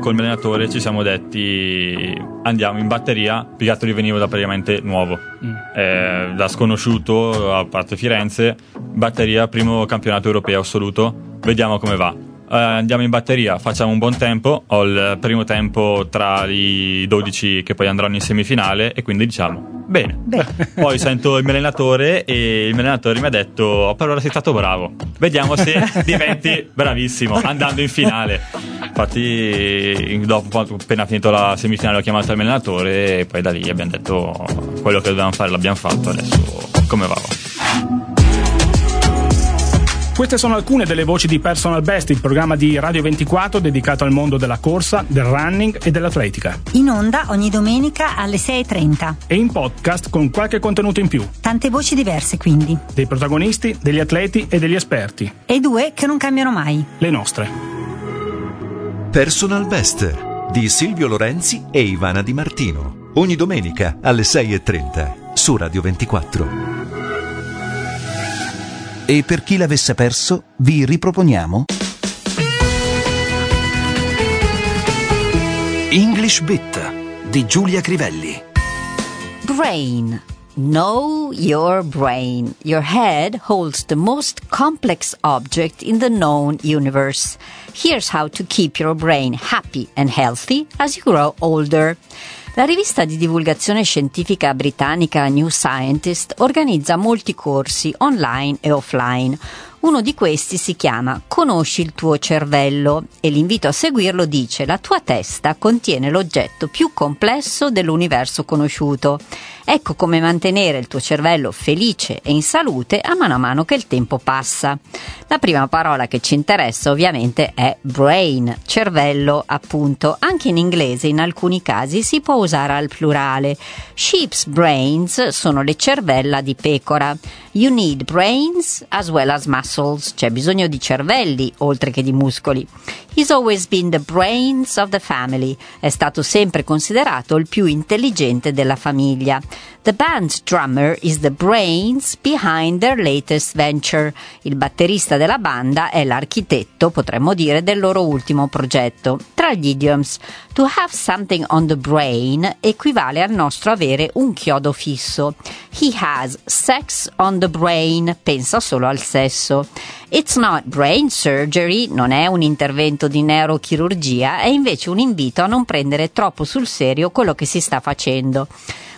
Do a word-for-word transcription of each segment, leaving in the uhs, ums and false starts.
col mio allenatore ci siamo detti andiamo in batteria, più che altro io venivo da praticamente nuovo, mm. eh, da sconosciuto, a parte Firenze, batteria, primo campionato europeo assoluto, vediamo come va. Uh, andiamo in batteria, facciamo un buon tempo, ho il primo tempo tra i dodici che poi andranno in semifinale e quindi diciamo bene, bene. Poi sento il mio allenatore e il mio allenatore mi ha detto oh, per ora sei stato bravo, vediamo se diventi bravissimo andando in finale. Infatti dopo, appena finito la semifinale, ho chiamato il mio allenatore e poi da lì abbiamo detto quello che dovevamo fare l'abbiamo fatto, adesso come va? Queste sono alcune delle voci di Personal Best, il programma di Radio ventiquattro dedicato al mondo della corsa, del running e dell'atletica. In onda ogni domenica alle sei e trenta. E in podcast con qualche contenuto in più. Tante voci diverse quindi. Dei protagonisti, degli atleti e degli esperti. E due che non cambiano mai. Le nostre. Personal Best di Silvio Lorenzi e Ivana Di Martino. Ogni domenica alle sei e trenta su Radio ventiquattro. E per chi l'avesse perso, vi riproponiamo English Bit di Giulia Crivelli. Brain. Know your brain. Your head holds the most complex object in the known universe. Here's how to keep your brain happy and healthy as you grow older. La rivista di divulgazione scientifica britannica New Scientist organizza molti corsi online e offline. Uno di questi si chiama Conosci il tuo cervello e l'invito a seguirlo dice: la tua testa contiene l'oggetto più complesso dell'universo conosciuto. Ecco come mantenere il tuo cervello felice e in salute a mano a mano che il tempo passa. La prima parola che ci interessa ovviamente è brain, cervello appunto. Anche in inglese in alcuni casi si può usare al plurale. Sheep's brains sono le cervella di pecora. You need brains as well as muscles. C'è bisogno di cervelli oltre che di muscoli. He's always been the brains of the family. È stato sempre considerato il più intelligente della famiglia. The band's drummer is the brains behind their latest venture. Il batterista della banda è l'architetto, potremmo dire, del loro ultimo progetto. Tra gli idioms, to have something on the brain equivale al nostro avere un chiodo fisso. He has sex on the brain. Pensa solo al sesso. It's not brain surgery, non è un intervento di neurochirurgia, è invece un invito a non prendere troppo sul serio quello che si sta facendo.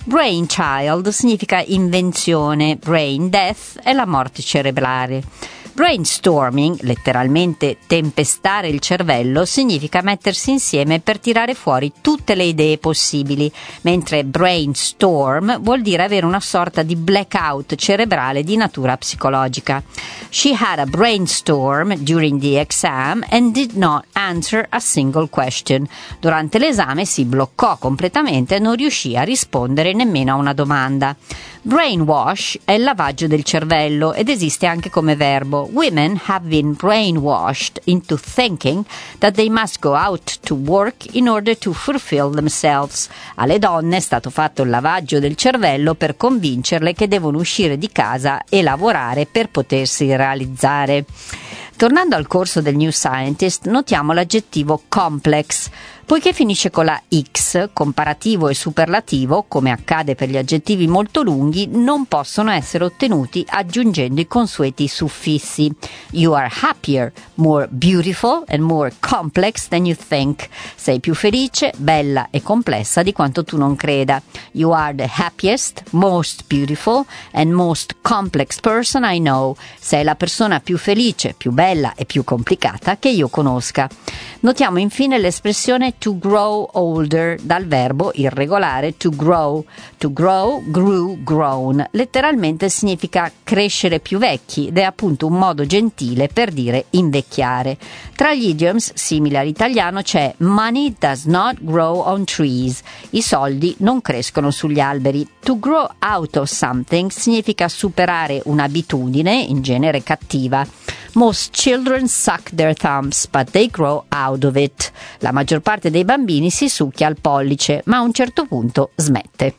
Brainchild significa invenzione, brain death è la morte cerebrale. Brainstorming, letteralmente tempestare il cervello, significa mettersi insieme per tirare fuori tutte le idee possibili, mentre brainstorm vuol dire avere una sorta di blackout cerebrale di natura psicologica. She had a brainstorm during the exam and did not answer a single question. Durante l'esame si bloccò completamente e non riuscì a rispondere nemmeno a una domanda. Brainwash è il lavaggio del cervello ed esiste anche come verbo. Women have been brainwashed into thinking that they must go out to work in order to fulfill themselves. Alle donne è stato fatto il lavaggio del cervello per convincerle che devono uscire di casa e lavorare per potersi realizzare. Tornando al corso del New Scientist, notiamo l'aggettivo complex. Poiché finisce con la X, comparativo e superlativo, come accade per gli aggettivi molto lunghi, non possono essere ottenuti aggiungendo i consueti suffissi. You are happier, more beautiful and more complex than you think. Sei più felice, bella e complessa di quanto tu non creda. You are the happiest, most beautiful and most complex person I know. Sei la persona più felice, più bella e più complicata che io conosca. Notiamo infine l'espressione to grow older dal verbo irregolare to grow. To grow, grew, grown. Letteralmente significa crescere più vecchi ed è appunto un modo gentile per dire invecchiare. Tra gli idioms simili all'italiano c'è money does not grow on trees. I soldi non crescono sugli alberi. To grow out of something significa superare un'abitudine, in genere cattiva. Most children suck their thumbs, but they grow out of it. La maggior parte dei bambini si succhia il pollice, ma a un certo punto smette.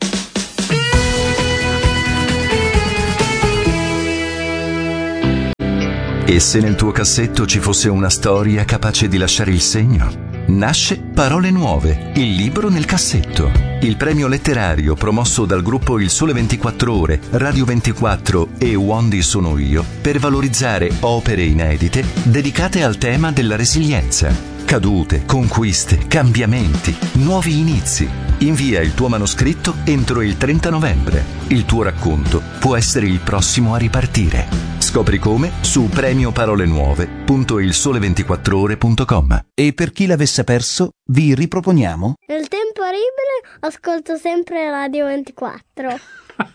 E se nel tuo cassetto ci fosse una storia capace di lasciare il segno? Nasce Parole Nuove, il libro nel cassetto. Il premio letterario promosso dal gruppo Il Sole ventiquattro Ore, Radio ventiquattro e Wondi Sono Io per valorizzare opere inedite dedicate al tema della resilienza. Cadute, conquiste, cambiamenti, nuovi inizi. Invia il tuo manoscritto entro il trenta novembre. Il tuo racconto può essere il prossimo a ripartire. Scopri come su premio parole nuove punto il sole ventiquattro ore punto com. E per chi l'avesse perso, vi riproponiamo Nel tempo libero ascolto sempre Radio ventiquattro.